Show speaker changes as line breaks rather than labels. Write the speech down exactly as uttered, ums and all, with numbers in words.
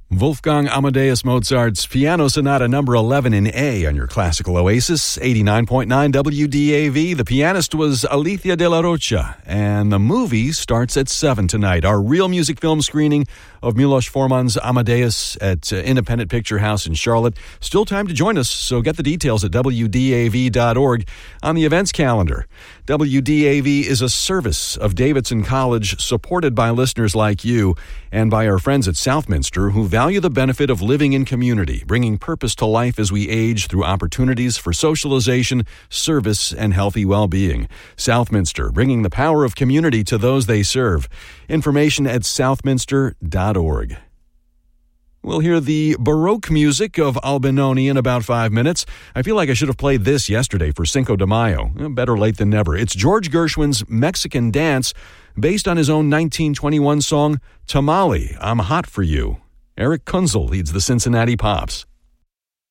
Wolfgang Amadeus Mozart's Piano Sonata number eleven in A on your classical oasis, eighty-nine point nine W D A V. The pianist was Alicia de la Rocha, and the movie starts at seven tonight. Our real music film screening of Milos Forman's Amadeus at uh, Independent Picture House in Charlotte. Still time to join us, so get the details at W D A V dot org on the events calendar. W D A V is a service of Davidson College supported by listeners like you and by our friends at Southminster who value the benefit of living in community, bringing purpose to life as we age through opportunities for socialization, service, and healthy well-being. Southminster, bringing the power of community to those they serve. Information at southminster dot org. We'll hear the Baroque music of Albinoni in about five minutes. I feel like I should have played this yesterday for Cinco de Mayo. Better late than never. It's George Gershwin's Mexican Dance, based on his own nineteen twenty-one song, Tamale, I'm Hot for You. Eric Kunzel leads the Cincinnati Pops.